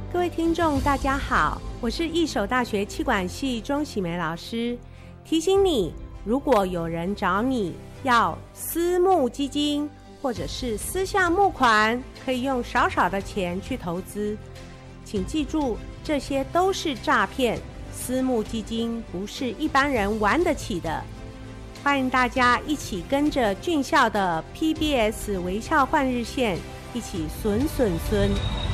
各位听众大家好，我是义守大学企管系钟喜梅老师。提醒你，如果有人找你要私募基金或者是私项募款，可以用少少的钱去投资，请记住，这些都是诈骗，私募基金不是一般人玩得起的。欢迎大家一起跟着俊孝的 PBS 微笑换日线一起损。